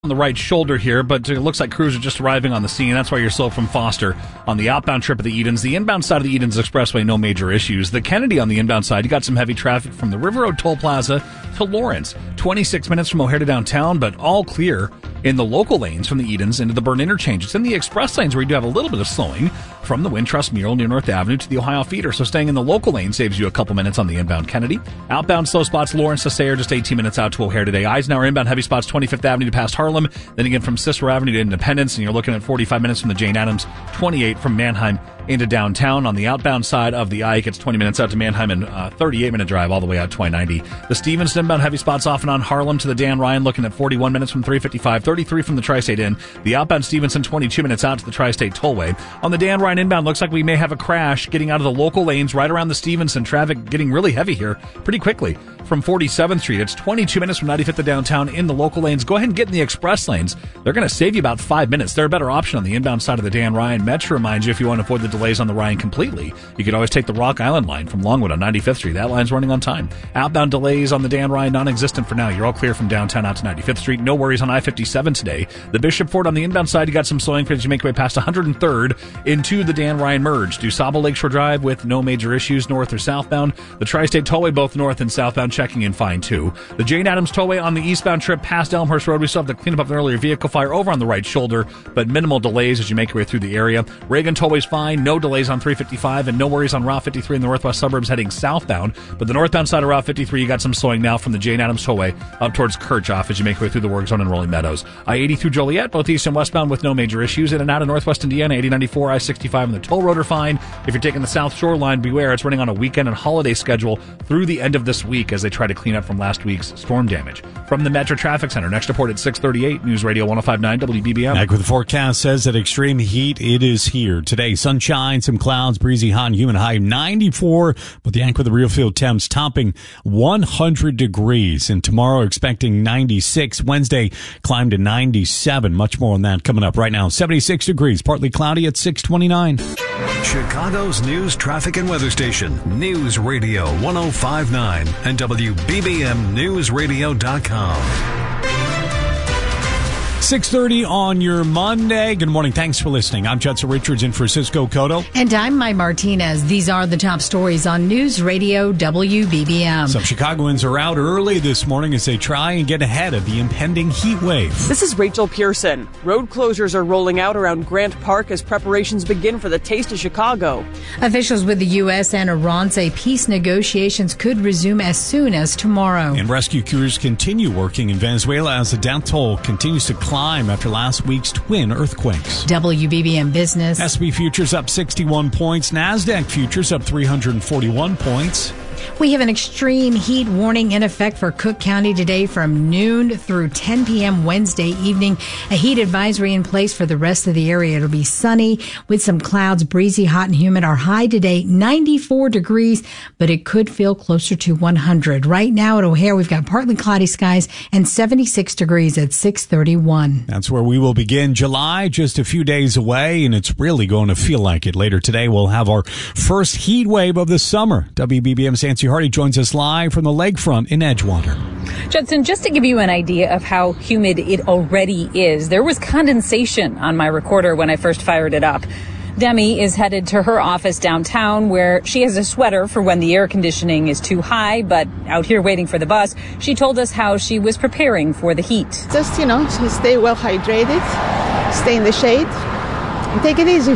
on the right shoulder here, but it looks like crews are just arriving on the scene. That's why you're slow from Foster on the outbound trip of the Edens. The inbound side of the Edens Expressway, no major issues. The Kennedy on the inbound side, you got some heavy traffic from the River Road Toll Plaza to Lawrence. 26 minutes from O'Hare to downtown, but all clear in the local lanes from the Edens into the Burn interchange. It's in the express lanes where you do have a little bit of slowing from the Wintrust mural near North Avenue to the Ohio feeder. So staying in the local lane saves you a couple minutes on the inbound Kennedy. Outbound slow spots, Lawrence to Sayre, just 18 minutes out to O'Hare today. Eisenhower inbound heavy spots, 25th Avenue to past Harlem. Then again from Cicero Avenue to Independence, and you're looking at 45 minutes from the Jane Addams, 28 from Manheim into downtown. On the outbound side of the Ike, it's 20 minutes out to Manheim and 38-minute drive all the way out to I-90. The Stevenson inbound heavy spots off and on Harlem to the Dan Ryan, looking at 41 minutes from 355, 33 from the Tri-State Inn. The outbound Stevenson, 22 minutes out to the Tri-State Tollway. On the Dan Ryan inbound, looks like we may have a crash getting out of the local lanes right around the Stevenson. Traffic getting really heavy here pretty quickly from 47th Street. It's 22 minutes from 95th to downtown in the local lanes. Go ahead and get in the express lanes. They're going to save you about 5 minutes. They're a better option on the inbound side of the Dan Ryan. Metro reminds you, if you want to avoid the delays on the Ryan completely, you could always take the Rock Island line from Longwood on 95th Street. That line's running on time. Outbound delays on the Dan Ryan, non-existent for now. You're all clear from downtown out to 95th Street. No worries on I-57 today. The Bishop Ford on the inbound side, you got some slowing as you make your way past 103rd into the Dan Ryan merge. DuSable Lakeshore Drive with no major issues north or southbound. The Tri-State Tollway, both north and southbound, checking in fine too. The Jane Addams Tollway on the eastbound trip past Elmhurst Road. We still have to clean up an earlier vehicle fire over on the right shoulder, but minimal delays as you make your way through the area. Reagan Tollway's fine. No delays on 355 and no worries on Route 53 in the northwest suburbs heading southbound. But the northbound side of Route 53, you got some slowing now from the Jane Addams Tollway up towards Kirchhoff as you make your way through the work zone in Rolling Meadows. I-80 through Joliet, both east and westbound with no major issues. In and out of northwest Indiana, 8094, I-65 and the toll road are fine. If you're taking the South Shore line, beware. It's running on a weekend and holiday schedule through the end of this week as they try to clean up from last week's storm damage. From the Metro Traffic Center, next report at 6:38, News Radio 105.9 WBBM. Back with the forecast says that extreme heat, it is here. Today, sunshine, some clouds, breezy, hot and humid, high 94, but the Yank with the real field temps topping 100 degrees. And tomorrow, expecting 96. Wednesday, climb to 97. Much more on that coming up right now. 76 degrees, partly cloudy at 6:29. Chicago's news, traffic, and weather station, News Radio 105.9 and WBBMNewsRadio.com. 6:30 on your Monday. Good morning. Thanks for listening. I'm Judson Richards in for Cisco Cotto. And I'm Mai Martinez. These are the top stories on News Radio WBBM. Some Chicagoans are out early this morning as they try and get ahead of the impending heat wave. This is Rachel Pearson. Road closures are rolling out around Grant Park as preparations begin for the Taste of Chicago. Officials with the U.S. and Iran say peace negotiations could resume as soon as tomorrow. And rescue crews continue working in Venezuela as the death toll continues to climb after last week's twin earthquakes. WBBM Business. S&P futures up 61 points. NASDAQ futures up 341 points. We have an extreme heat warning in effect for Cook County today from noon through 10 p.m. Wednesday evening. A heat advisory in place for the rest of the area. It'll be sunny with some clouds, breezy, hot and humid. Our high today, 94 degrees, but it could feel closer to 100. Right now at O'Hare, we've got partly cloudy skies and 76 degrees at 6:31. That's where we will begin July, just a few days away, and it's really going to feel like it. Later today, we'll have our first heat wave of the summer. WBBM's Nancy Hardy joins us live from the lakefront in Edgewater. Judson, just to give you an idea of how humid it already is, there was condensation on my recorder when I first fired it up. Demi is headed to her office downtown where she has a sweater for when the air conditioning is too high, but out here waiting for the bus, she told us how she was preparing for the heat. Just, stay well hydrated, stay in the shade, and take it easy.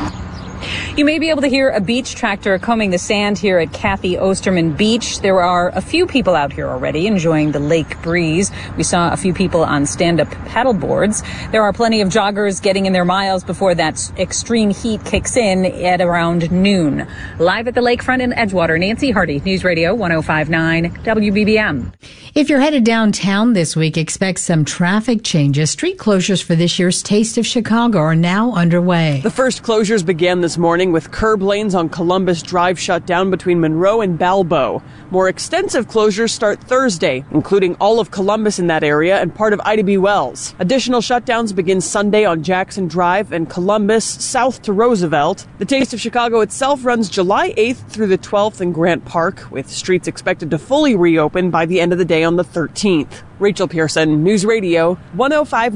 You may be able to hear a beach tractor combing the sand here at Kathy Osterman Beach. There are a few people out here already enjoying the lake breeze. We saw a few people on stand-up paddle boards. There are plenty of joggers getting in their miles before that extreme heat kicks in at around noon. Live at the lakefront in Edgewater, Nancy Hardy, News Radio 105.9 WBBM. If you're headed downtown this week, expect some traffic changes. Street closures for this year's Taste of Chicago are now underway. The first closures began this morning morning with curb lanes on Columbus Drive shut down between Monroe and Balbo. More extensive closures start Thursday, including all of Columbus in that area and part of Ida B. Wells. Additional shutdowns begin Sunday on Jackson Drive and Columbus south to Roosevelt. The Taste of Chicago itself runs July 8th through the 12th in Grant Park, with streets expected to fully reopen by the end of the day on the 13th. Rachel Pearson, News Radio 105.